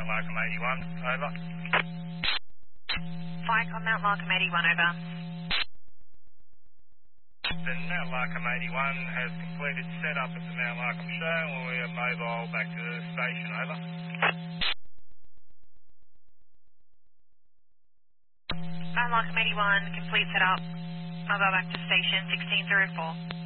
Mount Larkham 81, over. Flight on Mount Larkham 81, over. The Mount Larkham 81 has completed setup at the Mount Larkham show and we are mobile back to the station, over. Mount Larkham 81, complete setup. Mobile back to station 1604.